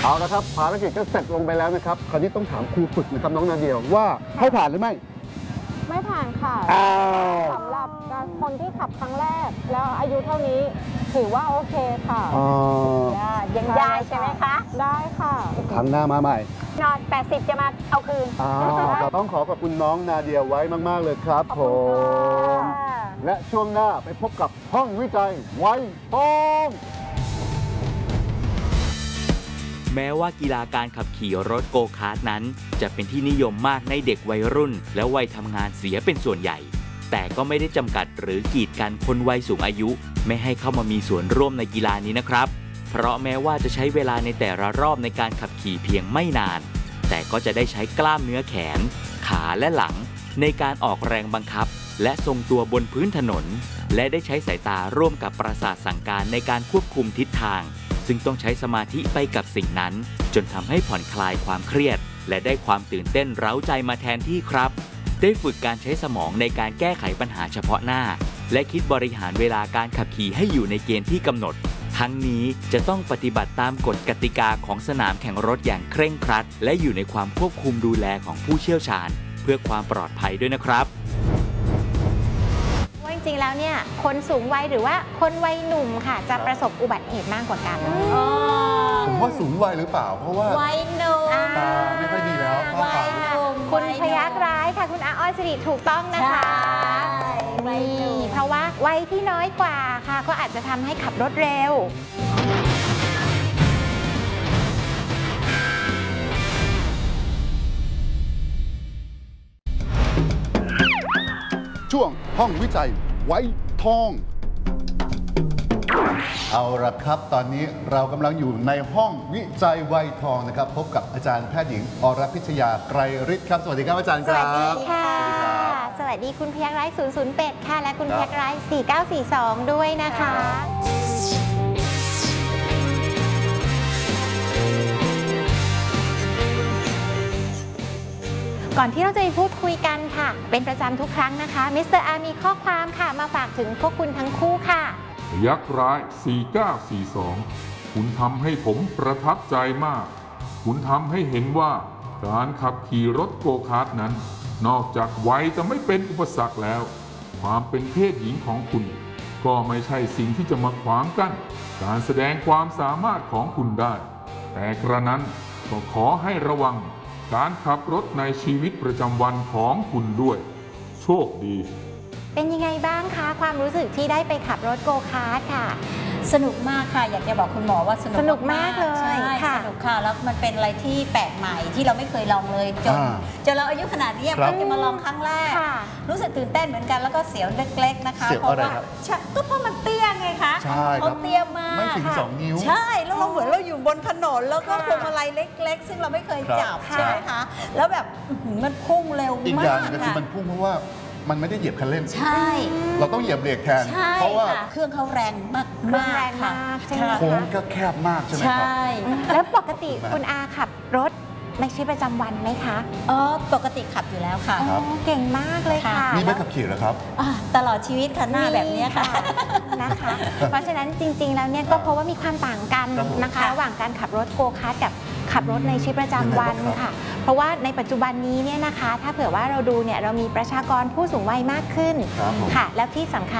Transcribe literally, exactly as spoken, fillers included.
เอาละครับภารกิจก็เสร็จลงไปแล้วนะครับคราวนี้ต้องถามครูฝึกนะครับน้องนาเดียว่าให้ผ่านหรือไม่ไม่ผ่านค่ะสำหรับคนที่ขับครั้งแรกแล้วอายุเท่านี้ถือว่าโอเคค่ะยังได้ใช่ไหมคะได้ค่ะครั้งหน้ามาใหม่นอนแปดสิบจะมาเอาคืนเราต้องขอขอบคุณน้องนาเดียไว้มากๆเลยครับผมและช่วงหน้าไปพบกับห้องวิจัยไวทองแม้ว่ากีฬาการขับขี่รถโกคาร์ทนั้นจะเป็นที่นิยมมากในเด็กวัยรุ่นและวัยทำงานเสียเป็นส่วนใหญ่แต่ก็ไม่ได้จำกัดหรือกีดกันคนวัยสูงอายุไม่ให้เข้ามามีส่วนร่วมในกีฬานี้นะครับเพราะแม้ว่าจะใช้เวลาในแต่ละรอบในการขับขี่เพียงไม่นานแต่ก็จะได้ใช้กล้ามเนื้อแขนขาและหลังในการออกแรงบังคับและทรงตัวบนพื้นถนนและได้ใช้สายตาร่วมกับประสาทสั่งการในการควบคุมทิศทางซึ่งต้องใช้สมาธิไปกับสิ่งนั้นจนทำให้ผ่อนคลายความเครียดและได้ความตื่นเต้นเร้าใจมาแทนที่ครับได้ฝึกการใช้สมองในการแก้ไขปัญหาเฉพาะหน้าและคิดบริหารเวลาการขับขี่ให้อยู่ในเกณฑ์ที่กำหนดทั้งนี้จะต้องปฏิบัติตามกฎกติกาของสนามแข่งรถอย่างเคร่งครัดและอยู่ในความควบคุมดูแลของผู้เชี่ยวชาญเพื่อความปลอดภัยด้วยนะครับว่าจริงๆแล้วเนี่ยคนสูงวัยหรือว่าคนวัยหนุ่มค่ะจะประสบอุบัติเหตุมากกว่ากันผมว่าสูงวัยหรือเปล่าเพราะว่าวัยหนุ่มตาไม่ค่อยดีแล้ววัยหนุ่มคุณพยัคฆ์ร้ายค่ะคุณอาอ้อยสิริถูกต้องนะคะนี่เพราะว่าวัยที่น้อยกว่าค่ะก็อาจจะทำให้ขับรถเร็วช่วงห้องวิจัยไวทองเอาละครับตอนนี้เรากำลังอยู่ในห้องวิจัยไวทองนะครับพบกับอาจารย์แพทย์หญิงอรพิชยาไกรฤทธิ์ครับสวัสดีครับอาจารย์ครับสวัสดีค่ะสวัสดีคุณพยัคฆ์ร้ายศูนย์ ศูนย์ แปดค่ะและคุณพยัคฆ์ร้ายสี่เก้าสี่สองด้วยนะคะก่อนที่เราจะไปพูดคุยกันค่ะเป็นประจำทุกครั้งนะคะมิสเตอร์อาร์มีข้อความค่ะมาฝากถึงพวกคุณทั้งคู่ค่ะพยัคฆ์ร้ายสี่เก้าสี่สองคุณทำให้ผมประทับใจมากคุณทำให้เห็นว่าการขับขี่รถโกคาร์ทนั้นนอกจากวัยจะไม่เป็นอุปสรรคแล้วความเป็นเพศหญิงของคุณก็ไม่ใช่สิ่งที่จะมาขวางกั้นการแสดงความสามารถของคุณได้แต่กระนั้นก็ขอให้ระวังการขับรถในชีวิตประจำวันของคุณด้วยโชคดีเป็นยังไงบ้างคะความรู้สึกที่ได้ไปขับรถโกคาร์ทค่ะสนุกมากค่ะอยากจะบอกคุณหมอว่าสนุกสนุกมากเลยใช่สนุกค่ะแล้วมันเป็นอะไรที่แปลกใหม่ที่เราไม่เคยลองเลยจนจนเราอายุขนาดนี้เพิ่งจะมาลองครั้งแรกรู้สึกตื่นเต้นเหมือนกันแล้วก็เสียวเล็กๆนะคะเพราะว่าก็เพราะมันเตี้ยไงคะเขาเตี้ยมากไม่ถึงสองนิ้วใช่แล้วเราเหมือนเราอยู่บนถนนแล้วก็พวงมาลัยเล็กๆซึ่งเราไม่เคยจับใช่ไหมคะแล้วแบบมันพุ่งเร็วมากอีกอย่างก็คือมันพุ่งเพราะว่ามันไม่ได้เหยียบคันเร่งใช่เราต้องเหยียบเบรกแทนเพราะว่าเครื่องเขาแรงมากมากค่ะโค้งก็แคบมากใช่ไหมครับแล้วปกติคุณอาขับรถในชีวิตประจำวันไหมคะอ๋อปกติขับอยู่แล้วค่ะเก่งมากเลยค่ะนี่ไม่ขับขี่เหรอครับตลอดชีวิตค่ะหน้าแบบนี้ค่ะนะคะเพราะฉะนั้นจริงๆแล้วเนี่ยก็เพราะว่ามีความต่างกันนะคะระหว่างการขับรถโกคาร์ทกับขับรถในชีวิตประจำวันค่ะเพราะว่าในปัจจุบันนี้เนี่ยนะคะถ้าเผื่อว่าเราดูเนี่ยเรามีประชากรผู้สูงวัยมากขึ้นค่ะแล้วที่สำคัญ